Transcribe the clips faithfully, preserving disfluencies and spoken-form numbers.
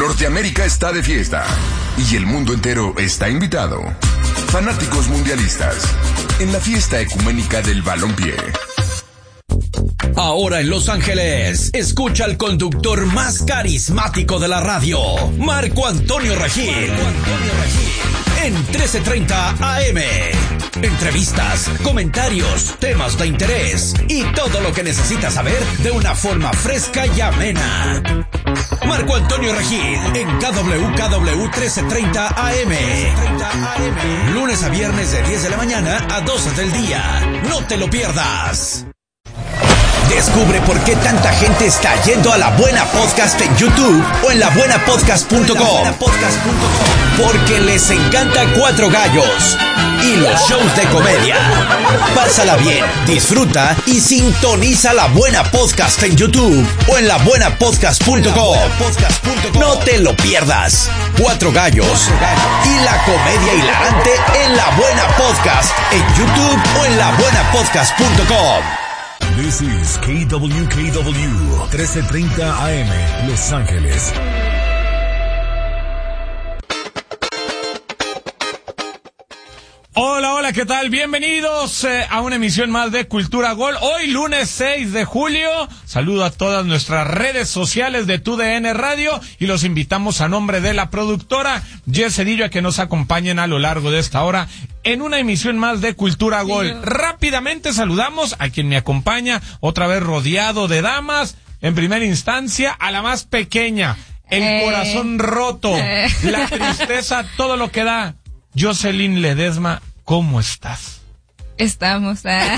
Norteamérica está de fiesta y el mundo entero está invitado. Fanáticos mundialistas en la fiesta ecuménica del balompié. Ahora en Los Ángeles, escucha al conductor más carismático de la radio, Marco Antonio Regil. Marco Antonio Regil. En trece treinta A M. Entrevistas, comentarios, temas de interés y todo lo que necesitas saber de una forma fresca y amena. Marco Antonio Regil en K W K W trece treinta A M. Lunes a viernes de diez de la mañana a doce del día. No te lo pierdas. Descubre por qué tanta gente está yendo a La Buena Podcast en YouTube o en la buena podcast punto com. Porque les encanta Cuatro Gallos y los shows de comedia. Pásala bien, disfruta y sintoniza La Buena Podcast en YouTube o en la buena podcast punto com. No te lo pierdas. Cuatro Gallos y la comedia hilarante en La Buena Podcast en YouTube o en la buena podcast punto com. This is K W K W trece treinta A M, Los Ángeles. Hola, hola, ¿qué tal? Bienvenidos eh, a una emisión más de Cultura Gol. Hoy, lunes seis de julio. Saludo a todas nuestras redes sociales de Tu D N Radio y los invitamos a nombre de la productora Jess Cedillo a que nos acompañen a lo largo de esta hora en una emisión más de Cultura Gol. Sí. Rápidamente saludamos a quien me acompaña, otra vez rodeado de damas. En primera instancia, a la más pequeña, el eh. corazón roto, eh. la tristeza, todo lo que da. Jocelyn Ledesma, ¿cómo estás? Estamos. Ah.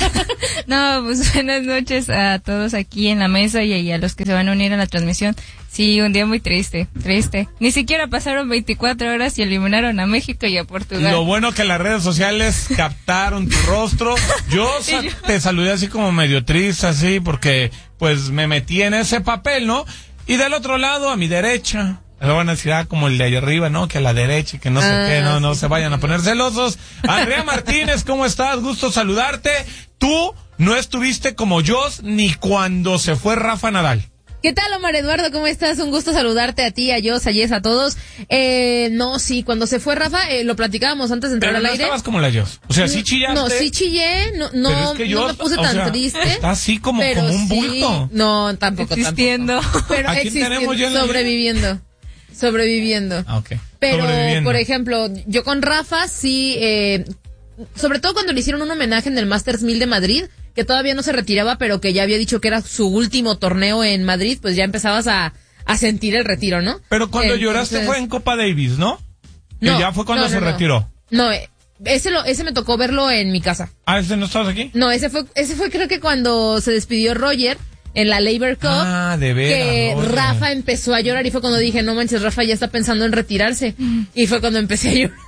No, pues buenas noches a todos aquí en la mesa y, y a los que se van a unir a la transmisión. Sí, un día muy triste, triste. Ni siquiera pasaron veinticuatro horas y eliminaron a México y a Portugal. Lo bueno que las redes sociales captaron tu rostro. Yo, sa- yo te saludé así como medio triste, así, porque pues me metí en ese papel, ¿no? Y del otro lado, a mi derecha... Lo van a decir, ah, como el de ahí arriba, ¿no? Que a la derecha y que no sé ah, qué, no, no se vayan a poner celosos. Andrea Martínez, ¿cómo estás? Gusto saludarte. Tú no estuviste como yo ni cuando se fue Rafa Nadal. ¿Qué tal, Omar Eduardo? ¿Cómo estás? Un gusto saludarte a ti, a Jos, a Jess, a todos. Eh, no, sí, cuando se fue Rafa, eh, lo platicábamos antes de entrar pero al no aire. estabas como la Jos. O sea, sí chillaste. No, sí chillé, no, no, es que yo, no me puse tan sea, triste. Está así como, como un bulto. Sí, no, tampoco, existiendo. tampoco. Pero ¿A quién existiendo, tenemos ya en la sobreviviendo. Sobreviviendo. Ah, okay. Pero, sobreviviendo. por ejemplo, yo con Rafa sí, eh, sobre todo cuando le hicieron un homenaje en el Masters mil de Madrid, que todavía no se retiraba, pero que ya había dicho que era su último torneo en Madrid, pues ya empezabas a, a sentir el retiro, ¿no? Pero cuando Entonces, lloraste fue en Copa Davis, ¿no? Que no, ya fue cuando no, no, se no. retiró. No, ese lo, ese me tocó verlo en mi casa. Ah, ¿ese no estabas aquí? No, ese fue, ese fue creo que cuando se despidió Roger en la Labor Cup, ah, de veras, que Roger. Rafa empezó a llorar y fue cuando dije, no manches, Rafa ya está pensando en retirarse. Y fue cuando empecé a llorar.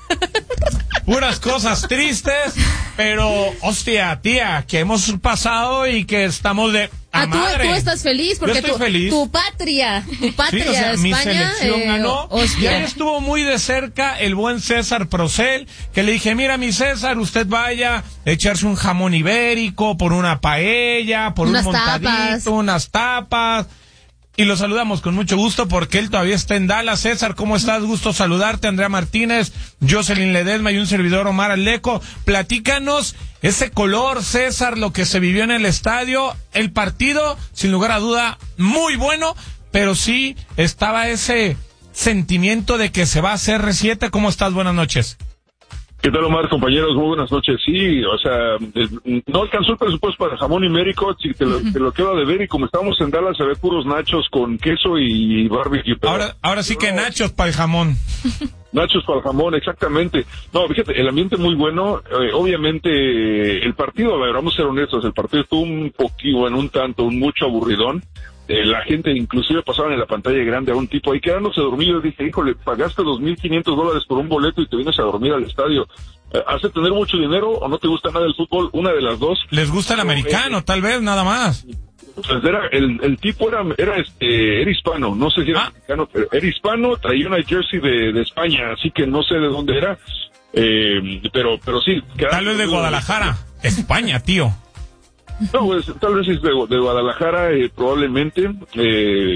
Puras cosas tristes, pero, hostia, tía, que hemos pasado y que estamos de a ah, tú, madre. tú estás feliz porque Yo estoy tu, feliz. tu patria, tu patria, Sí, o sea, España, mi selección eh, ganó. Y ahí estuvo muy de cerca el buen César Procel, que le dije, mira, mi César, usted vaya a echarse un jamón ibérico, por una paella, por unas un montadito, tapas. unas tapas. Y lo saludamos con mucho gusto porque él todavía está en Dallas. César, ¿cómo estás? Gusto saludarte. Andrea Martínez, Jocelyn Ledesma y un servidor Omar Aleco. Platícanos ese color, César, lo que se vivió en el estadio. El partido, sin lugar a duda, muy bueno, pero sí estaba ese sentimiento de que se va a hacer R siete. ¿Cómo estás? Buenas noches. ¿Qué tal, Omar, compañeros? Muy buenas noches. Sí, o sea, no alcanzó el presupuesto para jamón ibérico, sí, te lo, te lo quedo de ver, y como estábamos en Dallas se ve puros nachos con queso y barbecue. Pero, ahora ahora sí que nachos para el jamón. Nachos para el jamón, exactamente. No, fíjate, el ambiente muy bueno. Eh, obviamente, el partido, a ver, vamos a ser honestos, el partido estuvo un poquito, en un tanto, un mucho aburridón. Eh, la gente inclusive pasaban en la pantalla grande a un tipo ahí quedándose dormido. Dije, híjole, pagaste dos mil quinientos dólares por un boleto y te vienes a dormir al estadio. Eh, ¿Hace tener mucho dinero o no te gusta nada el fútbol? Una de las dos. Les gusta el americano, tal vez, nada más. Pues era, el, el tipo era, era este, era hispano, no sé si era ah. mexicano, pero era hispano, traía una jersey de, de España, así que no sé de dónde era, eh, pero, pero sí. Tal vez de Guadalajara, España, tío. No, pues tal vez es de, de Guadalajara, eh, probablemente, eh,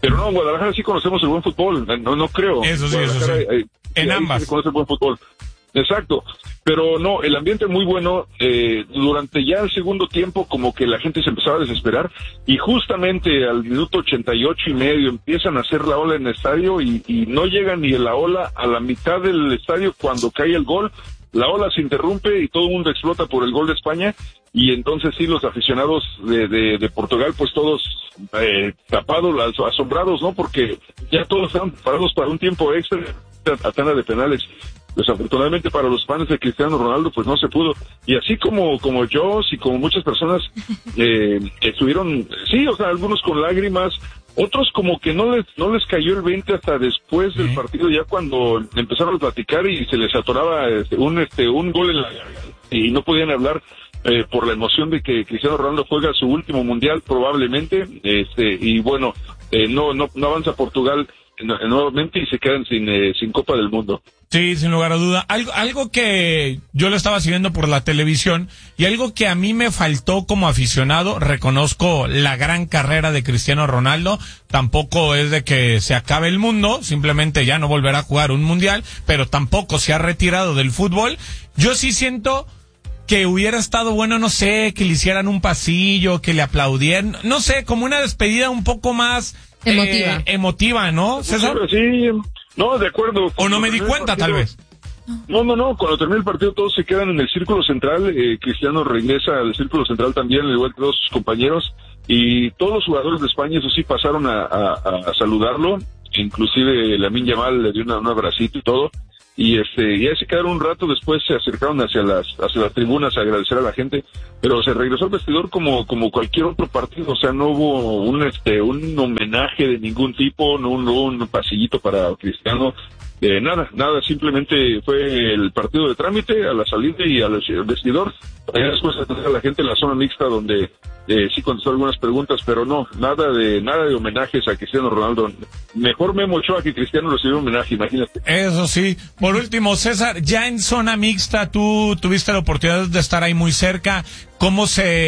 Pero no, en Guadalajara sí conocemos el buen fútbol, no, no creo. Eso sí, eso sí. Eh, en sí, ambas. Sí se conoce el buen fútbol. Exacto, pero no, el ambiente muy bueno, eh, durante ya el segundo tiempo como que la gente se empezaba a desesperar y justamente al minuto ochenta y ocho y medio empiezan a hacer la ola en el estadio y, y no llega ni la ola a la mitad del estadio cuando cae el gol, la ola se interrumpe y todo el mundo explota por el gol de España y entonces sí los aficionados de, de, de Portugal pues todos eh, tapados, asombrados, ¿no? Porque ya todos estaban preparados para un tiempo extra a tanda de penales. Desafortunadamente para los fans de Cristiano Ronaldo pues no se pudo y así como como yo y como muchas personas eh, estuvieron sí o sea algunos con lágrimas, otros como que no les no les cayó el veinte hasta después del partido, ya cuando empezaron a platicar y se les atoraba este, un este un gol en la y no podían hablar eh, por la emoción de que Cristiano Ronaldo juega su último mundial probablemente este y bueno eh, no no no avanza Portugal nuevamente y se quedan sin eh, sin Copa del Mundo. Sí, sin lugar a duda. Algo, algo que yo lo estaba siguiendo por la televisión y algo que a mí me faltó como aficionado, reconozco la gran carrera de Cristiano Ronaldo, tampoco es de que se acabe el mundo, simplemente ya no volverá a jugar un mundial, pero tampoco se ha retirado del fútbol. Yo sí siento que hubiera estado bueno, no sé, que le hicieran un pasillo, que le aplaudieran, no sé, como una despedida un poco más emotiva, eh, emotiva, ¿no, César? Sí, no, de acuerdo. O no me di cuenta, tal vez. No, no, no, cuando termina el partido todos se quedan en el círculo central, eh, Cristiano regresa al círculo central también, al igual que todos sus compañeros, y todos los jugadores de España, eso sí, pasaron a, a, a saludarlo, inclusive Lamine Yamal le dio una, un abracito y todo, y este y ahí se quedaron un rato, después se acercaron hacia las hacia las tribunas a agradecer a la gente, pero se regresó al vestidor como como cualquier otro partido, o sea, no hubo un este un homenaje de ningún tipo, no hubo un pasillito para Cristiano, eh, nada, nada, simplemente fue el partido de trámite a la salida y al vestidor, allá después a la gente en la zona mixta donde eh, sí contestó algunas preguntas, pero no, nada de nada de homenajes a Cristiano Ronaldo. Mejor Memo Ochoa que Cristiano recibió homenaje, imagínate. Eso sí. Por último, César, ya en zona mixta tú tuviste la oportunidad de estar ahí muy cerca. ¿Cómo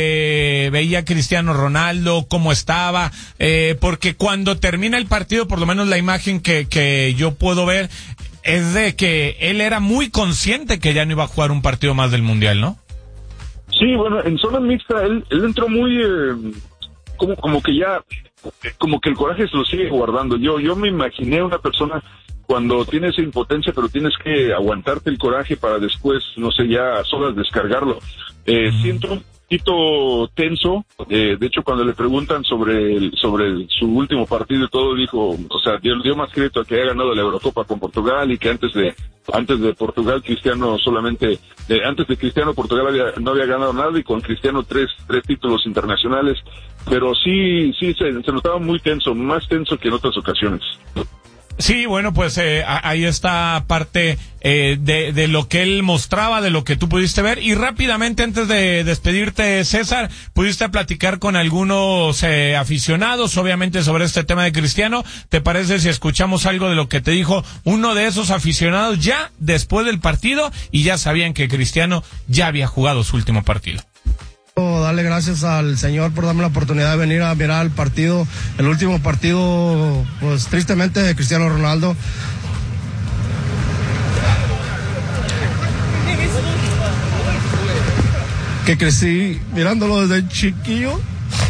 se veía Cristiano Ronaldo? ¿Cómo estaba? Eh, porque cuando termina el partido, por lo menos la imagen que, que yo puedo ver es de que él era muy consciente que ya no iba a jugar un partido más del Mundial, ¿no? Sí, bueno, en zona mixta él, él entró muy, eh, como, como que ya, como que el coraje se lo sigue guardando. Yo, yo me imaginé una persona cuando tienes impotencia, pero tienes que aguantarte el coraje para después, no sé, ya a solas descargarlo. Eh, uh-huh. Siento un poquito tenso, eh, de hecho cuando le preguntan sobre el, sobre el, su último partido y todo, dijo, o sea, dio, dio más crédito a que haya ganado la Eurocopa con Portugal y que antes de antes de Portugal Cristiano solamente, eh, antes de Cristiano Portugal había, no había ganado nada y con Cristiano tres tres títulos internacionales, pero sí, sí se, se notaba muy tenso, más tenso que en otras ocasiones. Sí, bueno, pues eh, ahí está parte eh, de, de lo que él mostraba, de lo que tú pudiste ver. Y rápidamente, antes de despedirte, César, pudiste platicar con algunos eh, aficionados, obviamente, sobre este tema de Cristiano. ¿Te parece si escuchamos algo de lo que te dijo uno de esos aficionados ya después del partido y ya sabían que Cristiano ya había jugado su último partido? Darle gracias al Señor por darme la oportunidad de venir a mirar el partido, el último partido, pues tristemente, de Cristiano Ronaldo. Que crecí mirándolo desde chiquillo.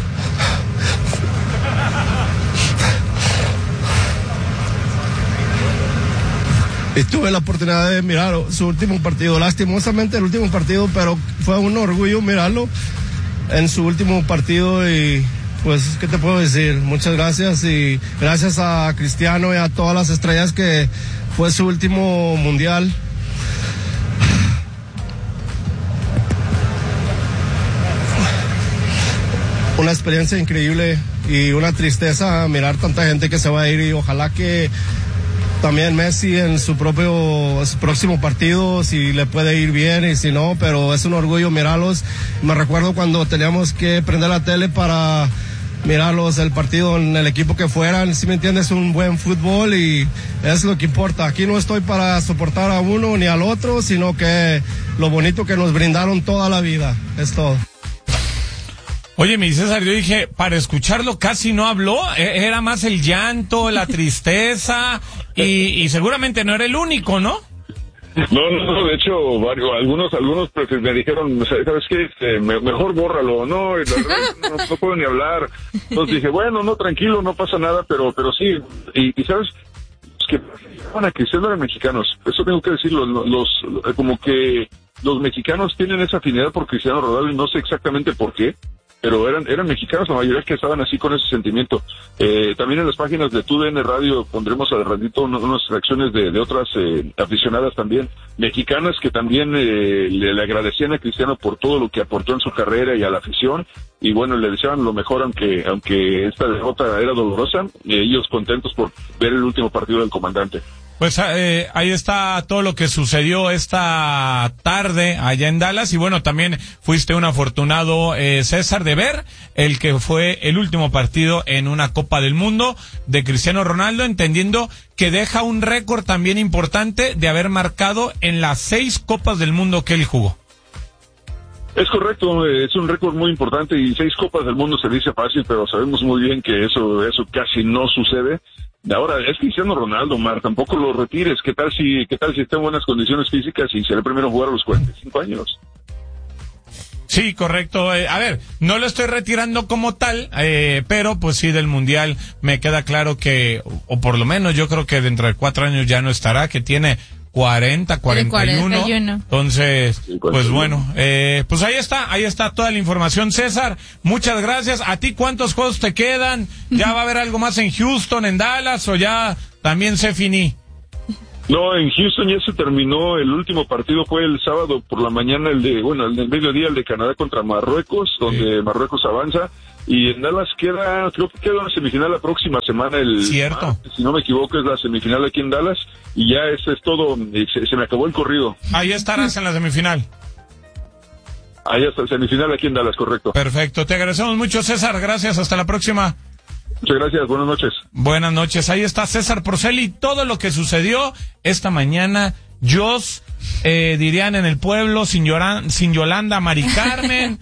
Y tuve la oportunidad de mirar su último partido, lastimosamente el último partido, pero fue un orgullo mirarlo en su último partido y pues, ¿qué te puedo decir? Muchas gracias y gracias a Cristiano y a todas las estrellas que fue su último mundial. Una experiencia increíble y una tristeza mirar tanta gente que se va a ir y ojalá que también Messi en su propio su próximo partido, si le puede ir bien y si no, pero es un orgullo mirarlos. Me recuerdo cuando teníamos que prender la tele para mirarlos, el partido en el equipo que fueran, si me entiendes, un buen fútbol y es lo que importa. Aquí no estoy para soportar a uno ni al otro, sino que lo bonito que nos brindaron toda la vida, es todo. Oye, mi César, yo dije, para escucharlo casi no habló, era más el llanto, la tristeza, y, y seguramente no era el único, ¿no? No, no, no, de hecho, varios, algunos, algunos pues, me dijeron, ¿sabes qué? Este, me, mejor bórralo, no, y la verdad, no, no puedo ni hablar. Entonces dije, bueno, no, tranquilo, no pasa nada, pero, pero sí, y, y ¿sabes? Que bueno, Cristiano eran mexicanos, eso tengo que decirlo, los, los, como que los mexicanos tienen esa afinidad por Cristiano Ronaldo, y no sé exactamente por qué, pero eran eran mexicanos la mayoría que estaban así con ese sentimiento. Eh, también en las páginas de T U D N Radio pondremos al ratito unos, unas reacciones de, de otras eh, aficionadas también, mexicanas que también eh, le, le agradecían a Cristiano por todo lo que aportó en su carrera y a la afición, y bueno, le deseaban lo mejor aunque aunque esta derrota era dolorosa, eh, ellos contentos por ver el último partido del comandante. Pues eh, ahí está todo lo que sucedió esta tarde allá en Dallas, y bueno, también fuiste un afortunado, eh, César, de ver el que fue el último partido en una Copa del Mundo de Cristiano Ronaldo, entendiendo que deja un récord también importante de haber marcado en las seis Copas del Mundo que él jugó. Es correcto, es un récord muy importante, y seis Copas del Mundo se dice fácil, pero sabemos muy bien que eso eso casi no sucede. Ahora, es Cristiano Ronaldo, Mar, tampoco lo retires. ¿Qué tal si qué tal si está en buenas condiciones físicas y será el primero a jugar a los cuarenta y cinco años? Sí, correcto. Eh, a ver, no lo estoy retirando como tal, eh, pero pues sí, del Mundial me queda claro que, o por lo menos yo creo que dentro de cuatro años ya no estará, que tiene cuarenta, cuarenta y uno. cuarenta y uno. Entonces, pues bueno, eh, pues ahí está, ahí está toda la información. César, muchas gracias. ¿A ti cuántos juegos te quedan? ¿Ya va a haber algo más en Houston, en Dallas, o ya también se finí? No, en Houston ya se terminó. El último partido fue el sábado por la mañana, el de, bueno, el del mediodía, el de Canadá contra Marruecos, donde sí. Marruecos avanza. Y en Dallas queda, creo que queda una semifinal la próxima semana. El Cierto. Martes, si no me equivoco, es la semifinal aquí en Dallas. Y ya eso es todo, se, se me acabó el corrido. Ahí estarás en la semifinal. Ahí está, semifinal aquí en Dallas, correcto. Perfecto, te agradecemos mucho, César. Gracias, hasta la próxima. Muchas gracias, buenas noches. Buenas noches, ahí está César Porcelli, todo lo que sucedió esta mañana. Jos, eh, dirían en el pueblo, sin, Yoran, sin Yolanda, Mari Carmen,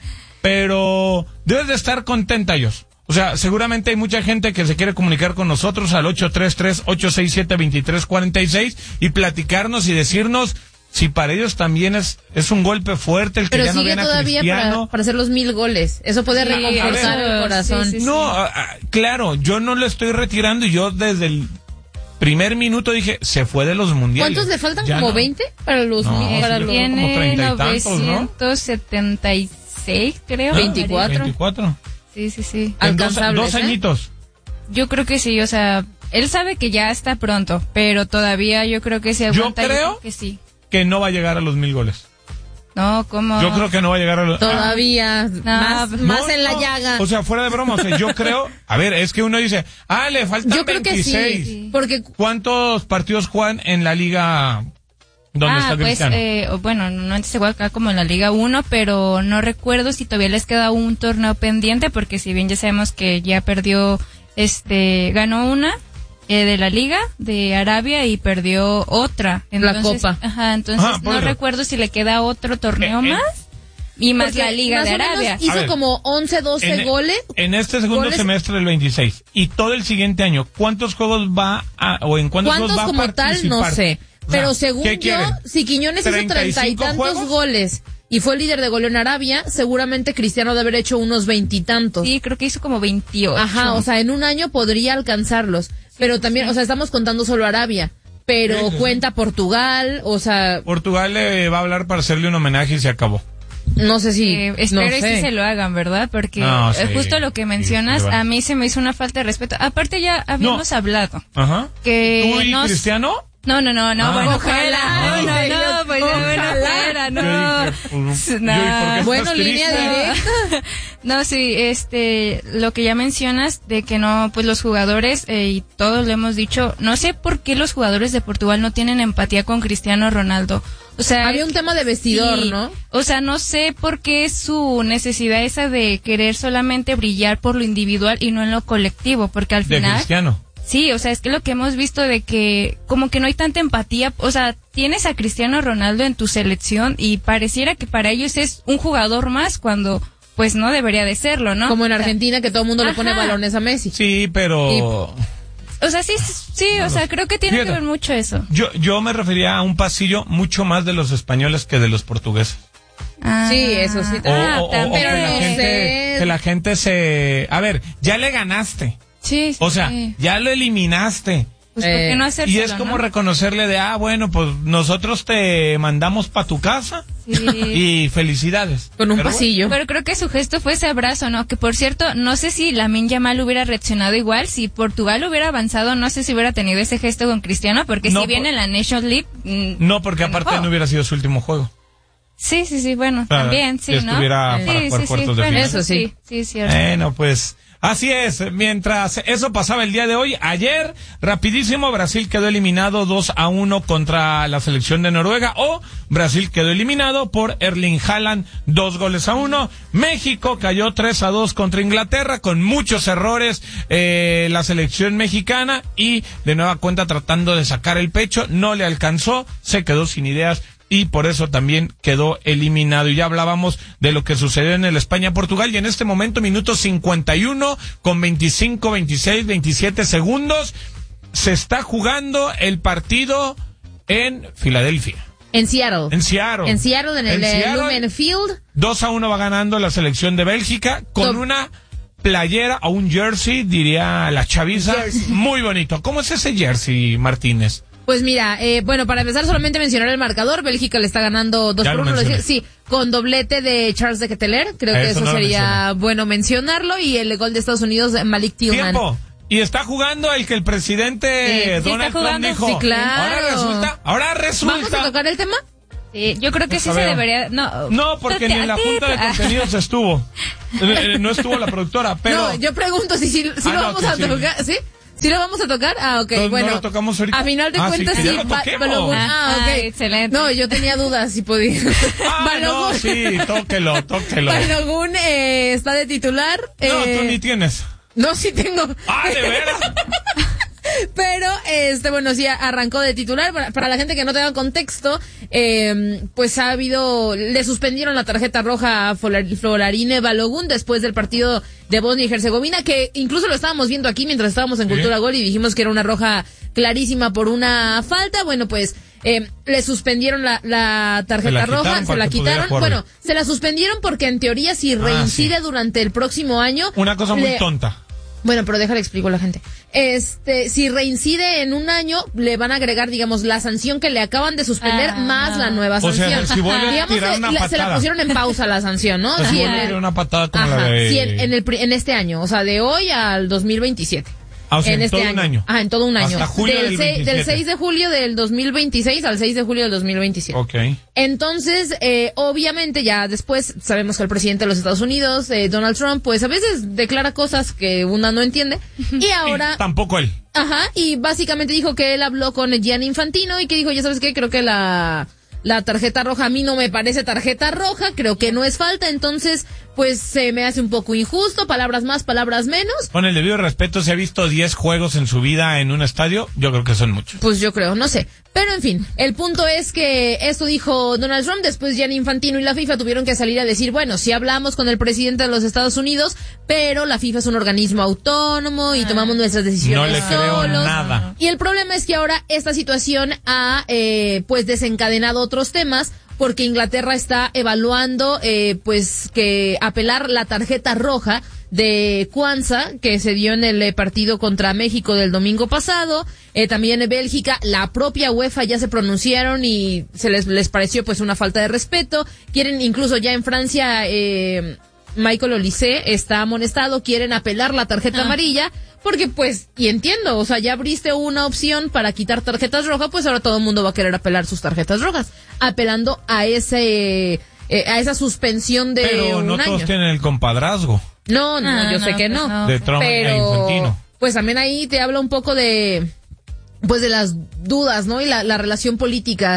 pero debes de estar contenta, Jos. O sea, seguramente hay mucha gente que se quiere comunicar con nosotros al ocho tres tres, ocho seis siete, dos tres cuatro seis y platicarnos y decirnos si para ellos también es es un golpe fuerte el que pero ya no sigue ven a todavía Cristiano. para, para hacer los mil goles. Eso puede Sí, reconfortar ver, el corazón. sí, sí, No, uh, uh, claro, yo no lo estoy retirando y yo desde el primer minuto dije, se fue de los mundiales. ¿Cuántos le faltan? Ya ¿Como no. veinte? Para los No, mil, para sí, los... yo- como Tiene treinta y tantos, ¿no? novecientos setenta y seis, creo. Ah, veinticuatro. veinticuatro. Sí, sí, sí. En dos, Alcanzables, dos ¿eh? añitos. Yo creo que sí, o sea, él sabe que ya está pronto, pero todavía yo creo que se Yo aguanta. creo- que sí. Que no va a llegar a los mil goles. No, ¿cómo? Yo creo que no va a llegar a los... Todavía, más, pues, más No, en la no. llaga. O sea, fuera de broma, o sea, yo creo... A ver, es que uno dice, ah, le faltan Yo creo que veintiséis. sí, porque ¿Cuántos partidos juegan en la liga donde ah, está pues, Cristiano? eh, o bueno, no antes se juega acá como en la Liga uno, pero no recuerdo si todavía les queda un torneo pendiente, porque si bien ya sabemos que ya perdió, este, ganó una eh, de la Liga de Arabia y perdió otra. La Copa. Ajá, entonces Ajá, por no eso. recuerdo si le queda otro torneo Eh, eh, más y más porque la Liga más de o menos Arabia. hizo A ver. como once, doce En- goles. En este segundo goles. semestre del veintiséis y todo el siguiente año, ¿cuántos juegos va a, o en cuántos, ¿Cuántos juegos va a como tal? No participar? sé. O sea, Pero según ¿qué yo, quieren? si Quiñones hizo ¿treinta y treinta y cinco tantos juegos? goles y fue líder de goleo en Arabia, seguramente Cristiano debe haber hecho unos veintitantos. Sí, creo que hizo como veintiocho. Ajá, o sea, en un año podría alcanzarlos. Pero también, o sea, estamos contando solo Arabia. Pero Sí, sí, sí. cuenta Portugal, o sea, Portugal le va a hablar para hacerle un homenaje y se acabó. no sé si... Eh, no espero y sé. sí se lo hagan, ¿verdad? Porque No, eh, sí, justo lo que sí, mencionas, sí, sí, a mí se me hizo una falta de respeto. Aparte ya habíamos hablado Ajá. que ¿Tú y no... Cristiano? No, no, no, no, Ah. bueno, Ojalá. ojalá. No, Ay, no, no, pues no, bueno, ojalá. fuera, no. Yo dije, pues, No. yo dije, ¿por qué Bueno, estás línea triste? directa. No, sí, este, lo que ya mencionas de que no, pues los jugadores, eh, y todos lo hemos dicho, no sé por qué los jugadores de Portugal no tienen empatía con Cristiano Ronaldo. O sea, Había un tema de vestidor, sí, ¿no? O sea, no sé por qué es su necesidad esa de querer solamente brillar por lo individual y no en lo colectivo, porque al De final... Cristiano. Sí, o sea, es que lo que hemos visto de que como que no hay tanta empatía, o sea, tienes a Cristiano Ronaldo en tu selección y pareciera que para ellos es un jugador más cuando pues no debería de serlo, ¿no? Como en Argentina, que todo el mundo Ajá. le pone balones a Messi. Sí, pero... Y, o sea, sí, sí, no, o sea, creo que tiene fíjate, que ver mucho eso. Yo, yo me refería a un pasillo mucho más de los españoles que de los portugueses. Ah, sí, eso sí. O, ah, o, o, o que, la gente, que la gente se... A ver, ya le ganaste. Sí, sí. O sea, ya lo eliminaste. Pues, ¿por qué no hacérselo, y es como ¿no? reconocerle de, ah, bueno, pues nosotros te mandamos pa' tu casa sí. y felicidades. Con un pero pasillo. Pero creo que su gesto fue ese abrazo, ¿no? Que por cierto, no sé si Lamine Yamal hubiera reaccionado igual, si Portugal hubiera avanzado, no sé si hubiera tenido ese gesto con Cristiano, porque no, si bien por... en la Nations League... Mmm, no, porque aparte oh. no hubiera sido su último juego. Sí, sí, sí, bueno, o sea, también, sí, que ¿no? estuviera sí, para sí, jugar sí, cuartos sí, de bueno, final. eso sí, sí, cierto. Bueno, pues... Así es, mientras eso pasaba el día de hoy, ayer, rapidísimo, Brasil quedó eliminado dos a uno contra la selección de Noruega, o Brasil quedó eliminado por Erling Haaland, dos goles a uno. México cayó tres a dos contra Inglaterra, con muchos errores, eh, la selección mexicana, y de nueva cuenta tratando de sacar el pecho, no le alcanzó, se quedó sin ideas, y por eso también quedó eliminado. Y ya hablábamos de lo que sucedió en el España-Portugal, y en este momento, minuto cincuenta y uno, con veinticinco, veintiséis, veintisiete segundos, se está jugando el partido en Filadelfia. En Seattle. En Seattle. En Seattle, en el Seattle, Lumen Field. dos a uno va ganando la selección de Bélgica, con Top. una playera o un jersey, diría la chaviza, jersey. Muy bonito. ¿Cómo es ese jersey, Martínez? Pues mira, eh, bueno, para empezar solamente mencionar el marcador, Bélgica le está ganando dos por uno, sí, con doblete de Charles de Ketelaere, creo eso que eso no sería bueno mencionarlo, y el gol de Estados Unidos, Malik Tillman. Tiempo. Y está jugando el que el presidente sí, Donald sí Trump dijo. Sí, claro. Ahora resulta, ahora resulta. ¿Vamos a tocar el tema? Sí, yo creo que pues sí se debería, no. No, porque ni en la Junta de Contenidos estuvo. No estuvo la productora, pero. No, yo pregunto si, si, si ah, lo no, vamos a sí. tocar, ¿sí? ¿Sí lo vamos a tocar? Ah, ok, no, bueno. No lo tocamos ahorita. A final de ah, cuentas, sí. sí. Lo Ba- Balogun, ah, ok. Ah, excelente. No, yo tenía dudas si podía. Ah, Balogun. No, sí, tóquelo, tóquelo. Balogun eh, está de titular. No, eh... tú ni tienes. No, sí tengo. Ah, ¿de veras? Pero, este, bueno, sí arrancó de titular. Para, para la gente que no tenga contexto, eh, pues ha habido, le suspendieron la tarjeta roja a Flolarine Balogun después del partido de Bosnia y Herzegovina, que incluso lo estábamos viendo aquí mientras estábamos en Cultura Gol y dijimos que era una roja clarísima por una falta. Bueno, pues eh, le suspendieron la, la tarjeta se la roja, se la quitaron. Bueno, se la suspendieron porque en teoría si reincide ah, sí. durante el próximo año. Una cosa muy le... tonta. Bueno, pero déjale explico a la gente. Este, si reincide en un año, le van a agregar, digamos, la sanción que le acaban de suspender ah, más no. la nueva sanción. O sea, si vuelve digamos, a tirar una la, patada. se la pusieron en pausa la sanción, ¿no? Si sí, vuelve a tirar una patada como ajá, la de... sí, en, en, el, en este año, o sea, de hoy al dos mil veintisiete. Ah, o sea, en, en este todo año. un año. Ah, en todo un año. Hasta julio del, del, seis, del seis de julio del dos mil veintiséis al seis de julio del dos mil veintisiete. Ok. Entonces, eh, obviamente ya después sabemos que el presidente de los Estados Unidos, eh, Donald Trump, pues a veces declara cosas que una no entiende. Y ahora... Y tampoco él. Ajá, y básicamente dijo que él habló con Gianni Infantino y que dijo, ya sabes qué, creo que la... La tarjeta roja a mí no me parece tarjeta roja, creo que no es falta, entonces pues se me hace un poco injusto, palabras más, palabras menos. Con el debido respeto, ¿se ha visto diez juegos en su vida en un estadio? Yo creo que son muchos. Pues yo creo, no sé. Pero en fin, el punto es que esto dijo Donald Trump, después Gianni Infantino y la FIFA tuvieron que salir a decir, bueno, sí hablamos con el presidente de los Estados Unidos, pero la FIFA es un organismo autónomo y ah. tomamos nuestras decisiones no le creo solos. Nada. Y el problema es que ahora esta situación ha eh, pues desencadenado otros temas, porque Inglaterra está evaluando eh, pues que apelar la tarjeta roja de Kwanza que se dio en el eh, partido contra México del domingo pasado. Eh, también en Bélgica, la propia UEFA ya se pronunciaron y se les les pareció pues una falta de respeto. Quieren incluso ya en Francia, eh, Michael Olise está amonestado, quieren apelar la tarjeta ah. amarilla. Porque pues, y entiendo, o sea, ya abriste una opción para quitar tarjetas rojas, pues ahora todo el mundo va a querer apelar sus tarjetas rojas, apelando a ese, eh, a esa suspensión de Pero un no año. todos tienen el compadrazgo. No, no, ah, yo no, sé que pues no. no. De Trump pero, e Infantino. Pues también ahí te habla un poco de, pues de las dudas, ¿no? Y la, la relación política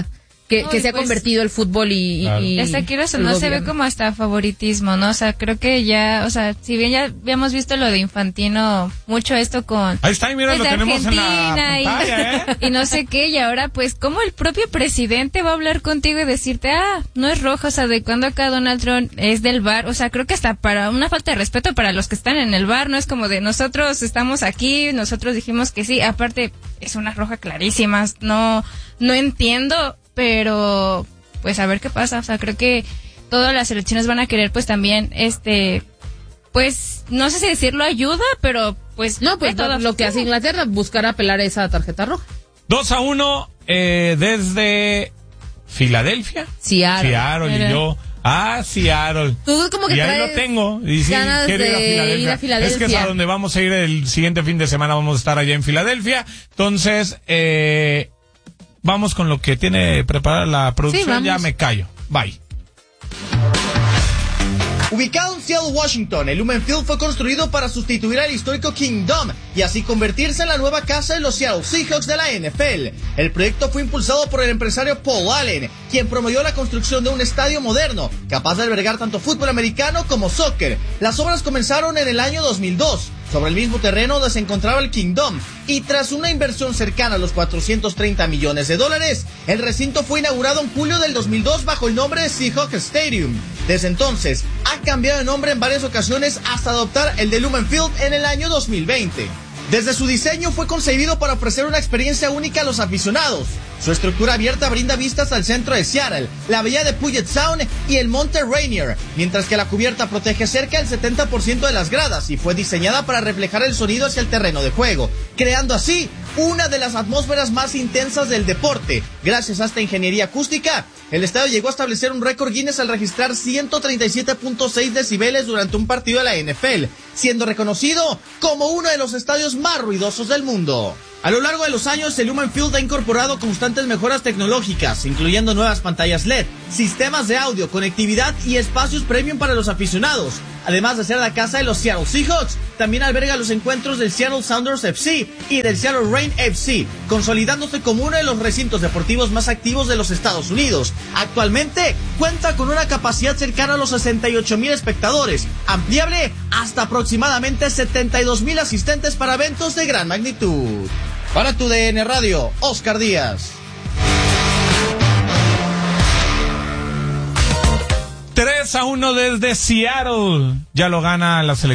que, Uy, que se ha pues, convertido el fútbol y, claro. y Esta quiero o el no se ve gobierno. como hasta favoritismo, ¿no? O sea, creo que ya, o sea, si bien ya habíamos visto lo de Infantino, mucho esto con... Ahí está, y mira, pues, lo de tenemos en la Argentina y- pantalla, ¿eh? y no sé qué, y ahora pues como el propio presidente va a hablar contigo y decirte, ah, no es rojo, o sea, de cuando acá Donald Trump es del V A R, o sea, creo que hasta para una falta de respeto para los que están en el V A R, no es como de nosotros estamos aquí, nosotros dijimos que sí, aparte es una roja clarísima, no, no entiendo, pero pues a ver qué pasa, o sea, creo que todas las elecciones van a querer pues también, este, pues, no sé si decirlo ayuda, pero pues... No, pues de todas lo que hace Inglaterra, buscar apelar esa tarjeta roja. dos a uno eh, desde Filadelfia. Seattle. Seattle y Mira. yo. Ah, Seattle. Tú como que y ahí traes lo tengo. Y sí, ganas quiero ir a, de Filadelfia. ir a Filadelfia. Es que es a donde vamos a ir el siguiente fin de semana. Vamos a estar allá en Filadelfia. Entonces, eh, vamos con lo que tiene preparada la producción. Sí, vamos. Ya me callo. Bye. Ubicado en Seattle, Washington, el Lumen Field fue construido para sustituir al histórico Kingdom y así convertirse en la nueva casa de los Seattle Seahawks de la N F L. El proyecto fue impulsado por el empresario Paul Allen, quien promovió la construcción de un estadio moderno, capaz de albergar tanto fútbol americano como soccer. Las obras comenzaron en el año dos mil dos, sobre el mismo terreno donde se encontraba el Kingdom, y tras una inversión cercana a los cuatrocientos treinta millones de dólares, el recinto fue inaugurado en julio del dos mil dos bajo el nombre de Seahawks Stadium. Desde entonces, ha cambiado de nombre en varias ocasiones hasta adoptar el de Lumen Field en el año dos mil veinte. Desde su diseño fue concebido para ofrecer una experiencia única a los aficionados. Su estructura abierta brinda vistas al centro de Seattle, la bahía de Puget Sound y el monte Rainier, mientras que la cubierta protege cerca del setenta por ciento de las gradas y fue diseñada para reflejar el sonido hacia el terreno de juego, creando así una de las atmósferas más intensas del deporte. Gracias a esta ingeniería acústica, el estadio llegó a establecer un récord Guinness al registrar ciento treinta y siete punto seis decibeles durante un partido de la N F L, siendo reconocido como uno de los estadios más ruidosos del mundo. A lo largo de los años, el Lumen Field ha incorporado constantes mejoras tecnológicas, incluyendo nuevas pantallas L E D, sistemas de audio, conectividad y espacios premium para los aficionados. Además de ser la casa de los Seattle Seahawks, también alberga los encuentros del Seattle Sounders F C y del Seattle Reign F C, consolidándose como uno de los recintos deportivos más activos de los Estados Unidos. Actualmente cuenta con una capacidad cercana a los sesenta y ocho mil espectadores, ampliable hasta aproximadamente setenta y dos mil asistentes para eventos de gran magnitud. Para tu D N Radio, Oscar Díaz. tres a uno desde Seattle. Ya lo gana la selección.